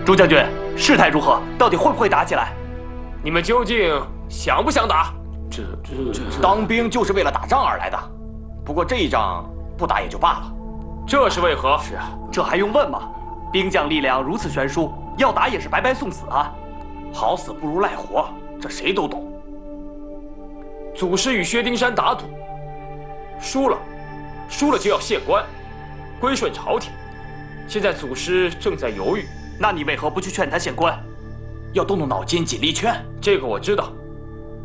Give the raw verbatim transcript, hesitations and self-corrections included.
朱将军，事态如何？到底会不会打起来？ 你们究竟想不想打？ 这这这，当兵就是为了打仗而来的。不过这一仗不打也就罢了。 这是为何？ 是啊， 这还用问吗？兵将力量如此悬殊，要打也是白白送死啊！ 好死不如赖活，这谁都懂。 祖师与薛丁山打赌，输了，输了就要献官，归顺朝廷。现在祖师正在犹豫， 那你为何不去劝他献官？ 要动动脑筋，尽力劝。 这个我知道。